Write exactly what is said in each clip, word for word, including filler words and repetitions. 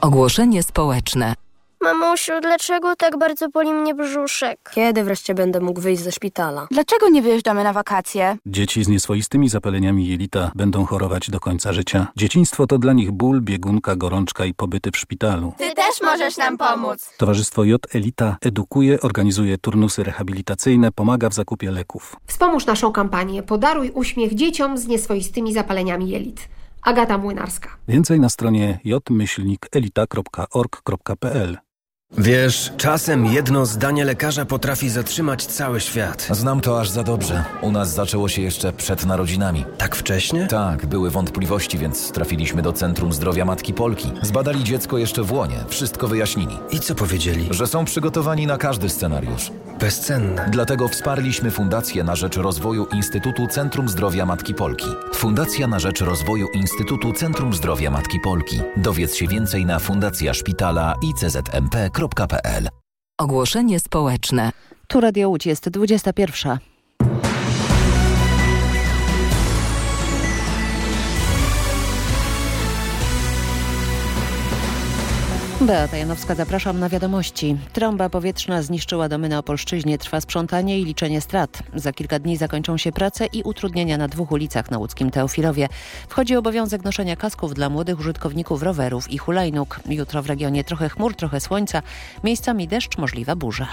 Ogłoszenie społeczne. Mamusiu, dlaczego tak bardzo boli mnie brzuszek? Kiedy wreszcie będę mógł wyjść ze szpitala? Dlaczego nie wyjeżdżamy na wakacje? Dzieci z nieswoistymi zapaleniami jelita będą chorować do końca życia. Dzieciństwo to dla nich ból, biegunka, gorączka i pobyty w szpitalu. Ty też możesz nam pomóc. Towarzystwo J Elita edukuje, organizuje turnusy rehabilitacyjne, pomaga w zakupie leków. Wspomóż naszą kampanię Podaruj uśmiech dzieciom z nieswoistymi zapaleniami jelit. Agata Młynarska. Więcej na stronie j myślnik elita kropka org kropka p l. Wiesz, czasem jedno zdanie lekarza potrafi zatrzymać cały świat. Znam to aż za dobrze. U nas zaczęło się jeszcze przed narodzinami. Tak wcześnie? Tak, były wątpliwości, więc trafiliśmy do Centrum Zdrowia Matki Polki. Zbadali dziecko jeszcze w łonie, wszystko wyjaśnili. I co powiedzieli? Że są przygotowani na każdy scenariusz. Bezcenne. Dlatego wsparliśmy Fundację na rzecz rozwoju Instytutu Centrum Zdrowia Matki Polki. Fundacja na rzecz rozwoju Instytutu Centrum Zdrowia Matki Polki. Dowiedz się więcej na fundacja szpitala i c z m p kropka p l. Ogłoszenie społeczne. Tu Radio Łódź, jest dwudziesta pierwsza. Beata Janowska, zapraszam na wiadomości. Trąba powietrzna zniszczyła domy na Opolszczyźnie. Trwa sprzątanie i liczenie strat. Za kilka dni zakończą się prace i utrudnienia na dwóch ulicach na łódzkim Teofilowie. Wchodzi obowiązek noszenia kasków dla młodych użytkowników rowerów i hulajnóg. Jutro w regionie trochę chmur, trochę słońca. Miejscami deszcz, możliwa burza.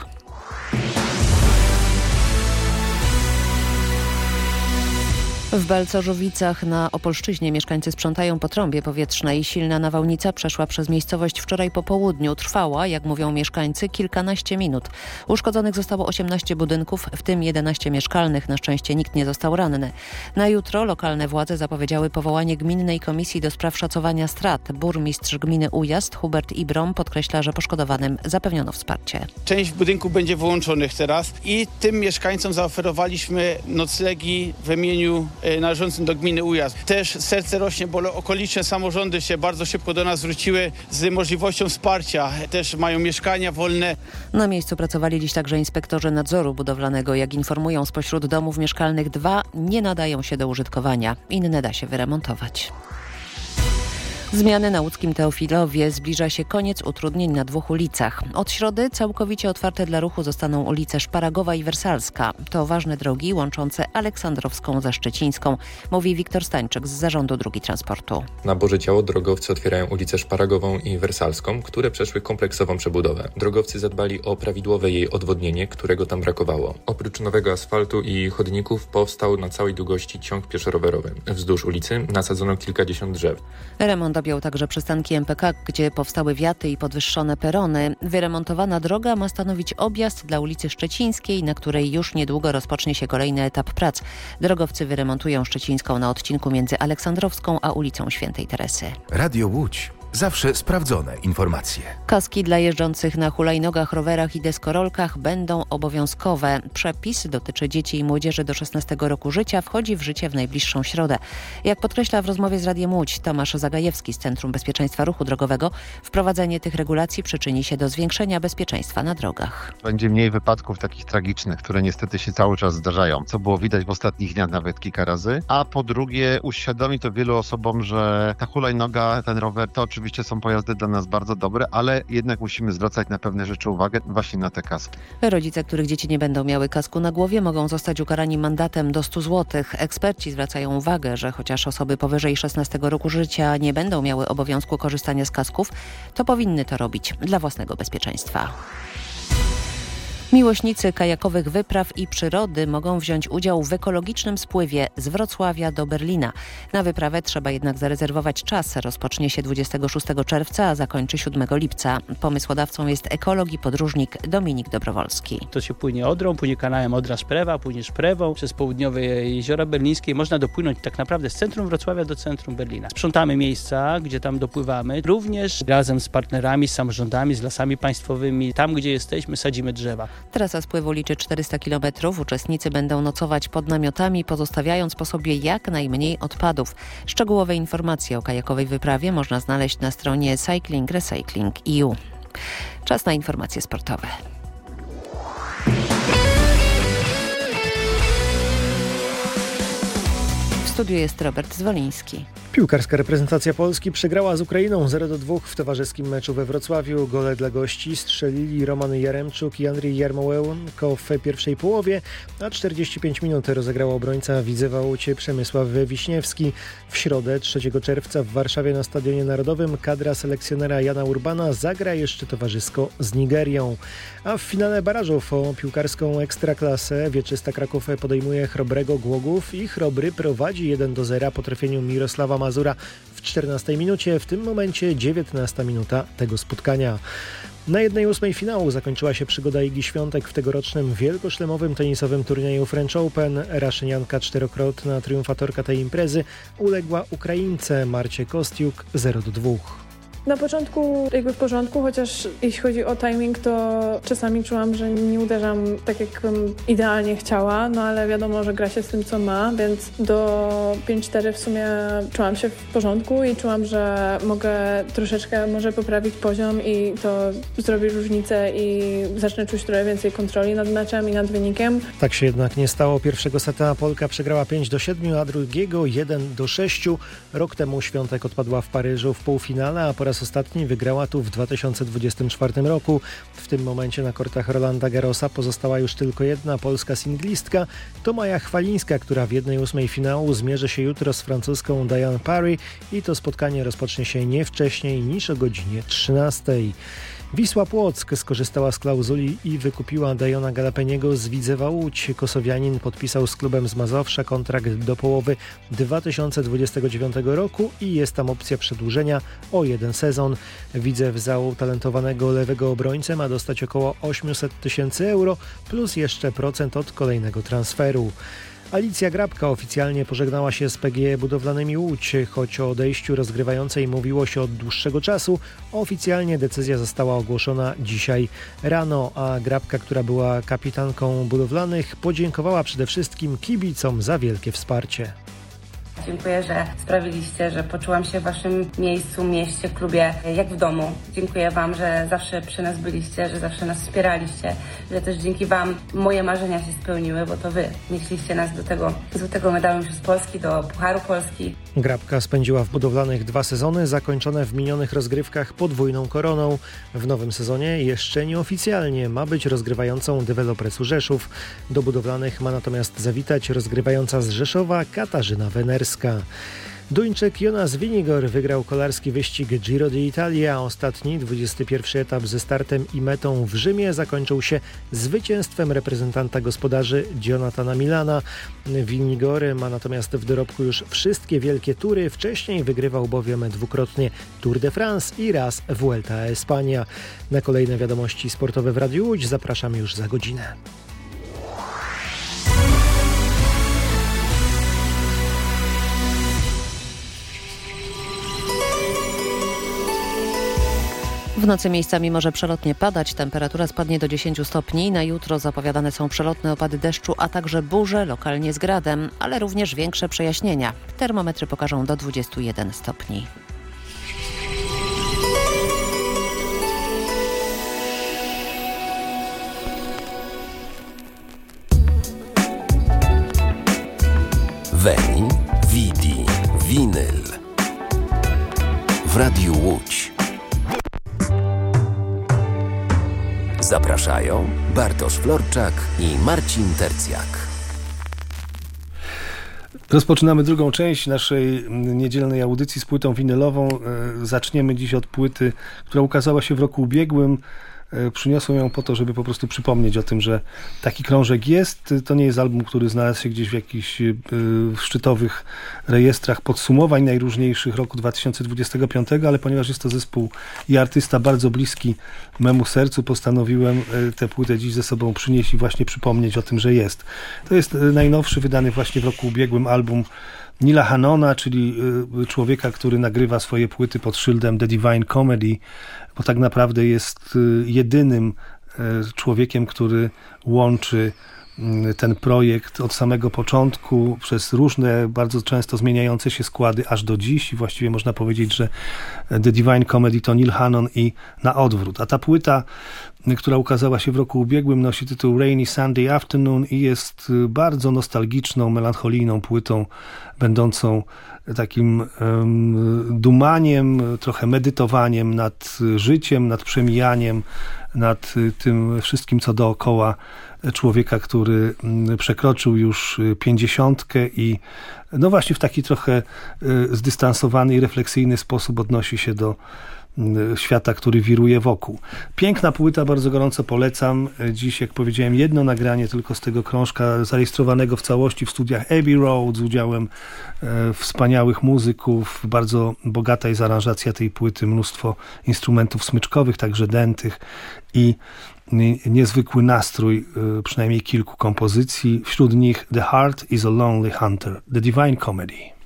W Balcożowicach na Opolszczyźnie mieszkańcy sprzątają po trąbie powietrznej. Silna nawałnica przeszła przez miejscowość wczoraj po południu. Trwała, jak mówią mieszkańcy, kilkanaście minut. Uszkodzonych zostało osiemnaście budynków, w tym jedenaście mieszkalnych. Na szczęście nikt nie został ranny. Na jutro lokalne władze zapowiedziały powołanie Gminnej Komisji do spraw szacowania strat. Burmistrz gminy Ujazd, Hubert Ibrom, podkreśla, że poszkodowanym zapewniono wsparcie. Część budynków będzie wyłączonych teraz i tym mieszkańcom zaoferowaliśmy noclegi w imieniu należącym do gminy Ujazd. Też serce rośnie, bo okoliczne samorządy się bardzo szybko do nas zwróciły z możliwością wsparcia. Też mają mieszkania wolne. Na miejscu pracowali dziś także inspektorzy nadzoru budowlanego. Jak informują, spośród domów mieszkalnych dwa nie nadają się do użytkowania. Inne da się wyremontować. Zmiany na łódzkim Teofilowie. Zbliża się koniec utrudnień na dwóch ulicach. Od środy całkowicie otwarte dla ruchu zostaną ulice Szparagowa i Wersalska. To ważne drogi łączące Aleksandrowską ze Szczecińską, mówi Wiktor Stańczyk z Zarządu Dróg Transportu. Na Boże Ciało drogowcy otwierają ulicę Szparagową i Wersalską, które przeszły kompleksową przebudowę. Drogowcy zadbali o prawidłowe jej odwodnienie, którego tam brakowało. Oprócz nowego asfaltu i chodników powstał na całej długości ciąg pieszo-rowerowy. Wzdłuż ulicy nasadzono kilkadziesiąt drzew. Remont objął także przystanki M P K, gdzie powstały wiaty i podwyższone perony. Wyremontowana droga ma stanowić objazd dla ulicy Szczecińskiej, na której już niedługo rozpocznie się kolejny etap prac. Drogowcy wyremontują Szczecińską na odcinku między Aleksandrowską a ulicą Świętej Teresy. Radio Łódź. Zawsze sprawdzone informacje. Kaski dla jeżdżących na hulajnogach, rowerach i deskorolkach będą obowiązkowe. Przepis dotyczy dzieci i młodzieży do szesnastego roku życia. Wchodzi w życie w najbliższą środę. Jak podkreśla w rozmowie z Radiem Łódź Tomasz Zagajewski z Centrum Bezpieczeństwa Ruchu Drogowego, wprowadzenie tych regulacji przyczyni się do zwiększenia bezpieczeństwa na drogach. Będzie mniej wypadków takich tragicznych, które niestety się cały czas zdarzają, co było widać w ostatnich dniach nawet kilka razy. A po drugie uświadomi to wielu osobom, że ta hulajnoga, ten rower to oczywiście Oczywiście są pojazdy dla nas bardzo dobre, ale jednak musimy zwracać na pewne rzeczy uwagę, właśnie na te kaski. Rodzice, których dzieci nie będą miały kasku na głowie, mogą zostać ukarani mandatem do stu złotych. Eksperci zwracają uwagę, że chociaż osoby powyżej szesnastego roku życia nie będą miały obowiązku korzystania z kasków, to powinny to robić dla własnego bezpieczeństwa. Miłośnicy kajakowych wypraw i przyrody mogą wziąć udział w ekologicznym spływie z Wrocławia do Berlina. Na wyprawę trzeba jednak zarezerwować czas. Rozpocznie się dwudziestego szóstego czerwca, a zakończy siódmego lipca. Pomysłodawcą jest ekolog i podróżnik Dominik Dobrowolski. To się płynie Odrą, płynie kanałem Odra-Szprewa, płynie Szprewą, przez południowe jeziora berlińskie. Można dopłynąć tak naprawdę z centrum Wrocławia do centrum Berlina. Sprzątamy miejsca, gdzie tam dopływamy. Również razem z partnerami, z samorządami, z lasami państwowymi. Tam, gdzie jesteśmy, sadzimy drzewa. Trasa spływu liczy czterysta kilometrów. Uczestnicy będą nocować pod namiotami, pozostawiając po sobie jak najmniej odpadów. Szczegółowe informacje o kajakowej wyprawie można znaleźć na stronie Cycling Recycling kropka e u. Czas na informacje sportowe. W studiu jest Robert Zwoliński. Piłkarska reprezentacja Polski przegrała z Ukrainą zero do dwóch w towarzyskim meczu we Wrocławiu. Gole dla gości strzelili Roman Jaremczuk i Andrzej Jarmołenko w pierwszej połowie, a czterdzieści pięć minut rozegrał obrońca Widzewa Łódź Przemysław Wiśniewski. W środę trzeciego czerwca w Warszawie na Stadionie Narodowym kadra selekcjonera Jana Urbana zagra jeszcze towarzysko z Nigerią. A w finale barażów o piłkarską ekstraklasę Wieczysta Kraków podejmuje Chrobrego Głogów i Chrobry prowadzi jeden do zera po trafieniu Mirosława Mazura w czternastej minucie. W tym momencie dziewiętnasta minuta tego spotkania. Na jednej ósmej finału zakończyła się przygoda Igi Świątek w tegorocznym wielkoszlemowym tenisowym turnieju French Open. Raszynianka, czterokrotna triumfatorka tej imprezy, uległa Ukraińce Marcie Kostiuk zero do dwóch. Na początku jakby w porządku, chociaż jeśli chodzi o timing, to czasami czułam, że nie uderzam tak, jak bym idealnie chciała, no ale wiadomo, że gra się z tym, co ma, więc do pięć cztery w sumie czułam się w porządku i czułam, że mogę troszeczkę może poprawić poziom i to zrobi różnicę i zacznę czuć trochę więcej kontroli nad meczem i nad wynikiem. Tak się jednak nie stało. Pierwszego seta Polka przegrała pięć do siedmiu, a drugiego jeden do sześciu. Rok temu Świątek odpadła w Paryżu w półfinale, a po raz ostatni wygrała tu w dwa tysiące dwudziestym czwartym roku. W tym momencie na kortach Rolanda Garrosa pozostała już tylko jedna polska singlistka. To Maja Chwalińska, która w jednej ósmej finału zmierzy się jutro z francuską Diane Parry i to spotkanie rozpocznie się nie wcześniej niż o godzinie trzynastej. Wisła Płock skorzystała z klauzuli i wykupiła Dajona Galapeniego z Widzewa Łódź. Kosowianin podpisał z klubem z Mazowsza kontrakt do połowy dwa tysiące dwudziestego dziewiątego roku i jest tam opcja przedłużenia o jeden sezon. Widzew za utalentowanego lewego obrońcę ma dostać około osiemset tysięcy euro plus jeszcze procent od kolejnego transferu. Alicja Grabka oficjalnie pożegnała się z P G E Budowlanymi Łódź. Choć o odejściu rozgrywającej mówiło się od dłuższego czasu, oficjalnie decyzja została ogłoszona dzisiaj rano, a Grabka, która była kapitanką budowlanych, podziękowała przede wszystkim kibicom za wielkie wsparcie. Dziękuję, że sprawiliście, że poczułam się w waszym miejscu, mieście, klubie jak w domu. Dziękuję wam, że zawsze przy nas byliście, że zawsze nas wspieraliście, że też dzięki wam moje marzenia się spełniły, bo to wy nieśliście nas do tego złotego medalu Mistrzostw Polski, do Pucharu Polski. Grabka spędziła w budowlanych dwa sezony, zakończone w minionych rozgrywkach podwójną koroną. W nowym sezonie jeszcze nieoficjalnie ma być rozgrywającą dewelopresu Rzeszów. Do budowlanych ma natomiast zawitać rozgrywająca z Rzeszowa Katarzyna Wenerska. Duńczyk Jonas Vingegaard wygrał kolarski wyścig Giro d'Italia, a ostatni, dwudziesty pierwszy etap ze startem i metą w Rzymie zakończył się zwycięstwem reprezentanta gospodarzy Jonathana Milana. Vingegaard ma natomiast w dorobku już wszystkie wielkie tury, wcześniej wygrywał bowiem dwukrotnie Tour de France i raz Vuelta a España. Na kolejne wiadomości sportowe w Radiu Łódź zapraszam już za godzinę. W nocy miejscami może przelotnie padać, temperatura spadnie do dziesięciu stopni. Na jutro zapowiadane są przelotne opady deszczu, a także burze, lokalnie z gradem, ale również większe przejaśnienia. Termometry pokażą do dwudziestu jeden stopni. Veni, Vidi, Vinyl. W Radiu Łódź. Zapraszają Bartosz Florczak i Marcin Tercjak. Rozpoczynamy drugą część naszej niedzielnej audycji z płytą winylową. Zaczniemy dziś od płyty, która ukazała się w roku ubiegłym. Przyniosłem ją po to, żeby po prostu przypomnieć o tym, że taki krążek jest. To nie jest album, który znalazł się gdzieś w jakichś szczytowych rejestrach podsumowań najróżniejszych roku dwa tysiące dwudziestego piątego, ale ponieważ jest to zespół i artysta bardzo bliski memu sercu, postanowiłem tę płytę dziś ze sobą przynieść i właśnie przypomnieć o tym, że jest. To jest najnowszy, wydany właśnie w roku ubiegłym album Nila Hannona, czyli człowieka, który nagrywa swoje płyty pod szyldem The Divine Comedy, bo tak naprawdę jest jedynym człowiekiem, który łączy ten projekt od samego początku, przez różne, bardzo często zmieniające się składy aż do dziś i właściwie można powiedzieć, że The Divine Comedy to Neil Hannon i na odwrót. A ta płyta, która ukazała się w roku ubiegłym, nosi tytuł Rainy Sunday Afternoon i jest bardzo nostalgiczną, melancholijną płytą, będącą takim um, dumaniem, trochę medytowaniem nad życiem, nad przemijaniem, nad tym wszystkim, co dookoła człowieka, który przekroczył już pięćdziesiątkę i no właśnie w taki trochę zdystansowany i refleksyjny sposób odnosi się do świata, który wiruje wokół. Piękna płyta, bardzo gorąco polecam. Dziś, jak powiedziałem, jedno nagranie tylko z tego krążka, zarejestrowanego w całości w studiach Abbey Road z udziałem e, wspaniałych muzyków. Bardzo bogata jest aranżacja tej płyty, mnóstwo instrumentów smyczkowych, także dętych i niezwykły nastrój, e, przynajmniej kilku kompozycji. Wśród nich The Heart is a Lonely Hunter, The Divine Comedy.